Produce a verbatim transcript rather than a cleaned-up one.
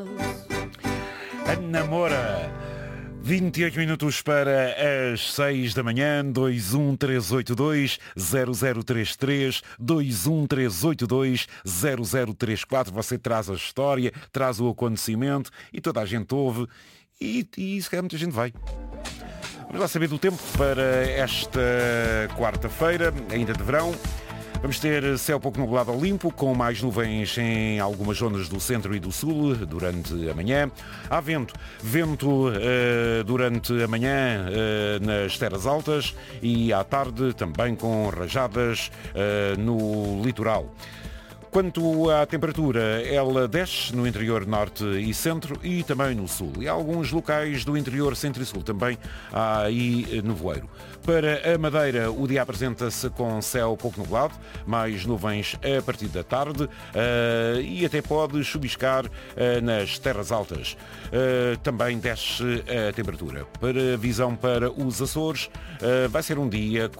Ana Moura, vinte e oito minutos para as seis da manhã, dois um três oito dois zero zero três três, dois um três oito dois zero zero três quatro. Você traz a história, traz o acontecimento e toda a gente ouve e, e se calhar muita gente vai. Vamos lá saber do tempo para esta quarta-feira, ainda de verão. Vamos ter céu pouco nublado ao limpo, com mais nuvens em algumas zonas do centro e do sul durante a manhã. Há vento, vento uh, durante a manhã uh, nas terras altas e à tarde também com rajadas uh, no litoral. Quanto à temperatura, ela desce no interior norte e centro e também no sul. E há alguns locais do interior centro e sul também há aí nevoeiro. Para a Madeira, o dia apresenta-se com céu pouco nublado, mais nuvens a partir da tarde uh, e até pode chuviscar uh, nas terras altas. Uh, também desce a temperatura. Para a visão para os Açores, uh, vai ser um dia